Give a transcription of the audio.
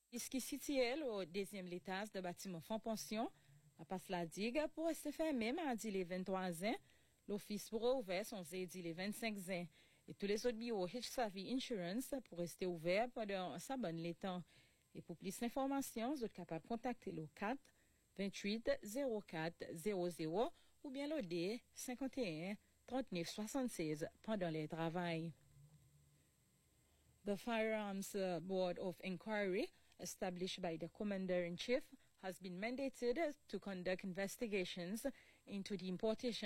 Ici situé au deuxième étage de bâtiment Fonds Pension, à passe la digue pour rester fermé mardi les 23 juin. L'office pourra ouvert son jeudi les 25 juin. Et tous les autres bureaux Hitchsavvy Insurance pour rester ouverts pendant sa bonne les temps. Et pour plus d'informations, vous êtes capable de contacter le 4 28 04 00 ou bien le D 51 39 76 pendant les travails. The Firearms Board of Inquiry, established by the Commander-in-Chief, has been mandated to conduct investigations into the importation